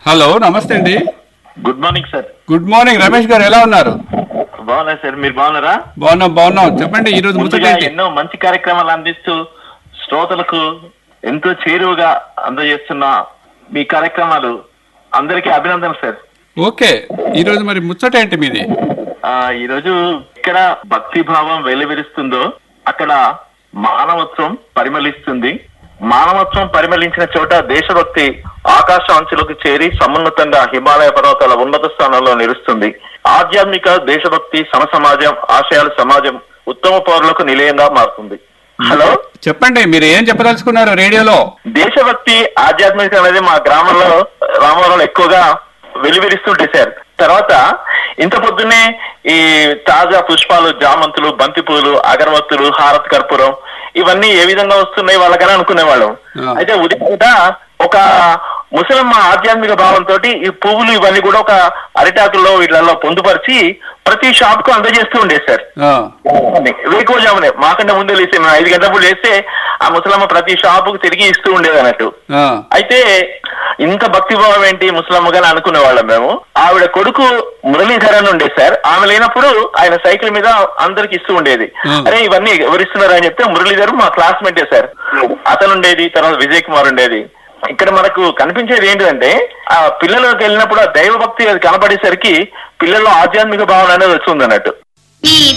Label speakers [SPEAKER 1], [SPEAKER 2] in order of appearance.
[SPEAKER 1] Hello, నమస్తే అండి.
[SPEAKER 2] Good morning sir.
[SPEAKER 1] Good morning Ramesh గారు, ఎలా ఉన్నారు?
[SPEAKER 2] బాగున్నా సార్, మీరు బాగున్నారా?
[SPEAKER 1] బాగున్నాం. చెప్పండి, ఈ రోజు
[SPEAKER 2] ముందుగా ఎన్నో మంచి కార్యక్రమాలు అందిస్తూ శ్రోతలకు ఎంతో చేరువగా అందజేస్తున్న మీ కార్యక్రమాలు అందరికీ అభినందనలు సార్.
[SPEAKER 1] ఓకే, ఈ రోజు మరి ముచ్చట ఏంటి మీది?
[SPEAKER 2] ఈ రోజు ఇక్కడ భక్తి భావం వెలువరిస్తుందో అక్కడ మానవత్వం పరిమళిస్తుంది. మానవత్వం పరిమళించిన చోట దేశభక్తి ఆకాశ అంచులకు చేరి సమున్నతంగా హిమాలయ పర్వతాల ఉన్నత స్థానంలో నిలుస్తుంది. ఆధ్యాత్మిక దేశభక్తి సమసమాజం ఆశయాల సమాజం ఉత్తమ పౌరులకు నిలయంగా మారుతుంది. హలో,
[SPEAKER 1] చెప్పండి, మీరు ఏం చెప్పదలుచుకున్నారు రేడియోలో?
[SPEAKER 2] దేశభక్తి ఆధ్యాత్మికత అనేది మా గ్రామంలో రామవరంలో ఎక్కువగా వెలువరిస్తుంటాయి సార్. తర్వాత ఇంత పొద్దున్నే ఈ తాజా పుష్పాలు, జామంతులు, బంతిపూలు, అగరవత్తులు, హారత్ కర్పూరం ఇవన్నీ ఏ విధంగా వస్తున్నాయి వాళ్ళకని అనుకునేవాళ్ళం. అయితే ఉదయం కూడా ఒక ముసలమ్మ ఆధ్యాత్మిక భావంతో ఈ పువ్వులు ఇవన్నీ కూడా ఒక అరిటాకుల్లో వీటిలలో పొందుపరిచి ప్రతి షాప్ కు అందజేస్తూ ఉండేది సార్. వేకోజామునే మాకంటే ముందే లేస్తే మేము 5 గంటలప్పుడు లేస్తే ఆ ముసలమ్మ ప్రతి షాప్ కు తిరిగి ఇస్తూ ఉండేది అన్నట్టు. అయితే ఇంత భక్తిభావం ఏంటి ముసలమ్మ గాని అనుకునే వాళ్ళం మేము. ఆవిడ కొడుకు మురళీధర్ అని ఉండేది సార్. ఆమె లేనప్పుడు ఆయన సైకిల్ మీద అందరికి ఇస్తూ ఉండేది. అరే ఇవన్నీ ఎవరిస్తున్నారు అని చెప్తే మురళీధర్ మా క్లాస్మేటే సార్. అతను ఉండేది, తర్వాత విజయ్ కుమార్ ఉండేది. ఇక్కడ మనకు కనిపించేది ఏంటంటే ఆ పిల్లలకు వెళ్ళినప్పుడు ఆ దైవభక్తి అది కనపడేసరికి పిల్లల్లో ఆధ్యాత్మిక భావన అనేది వస్తుంది అన్నట్టు.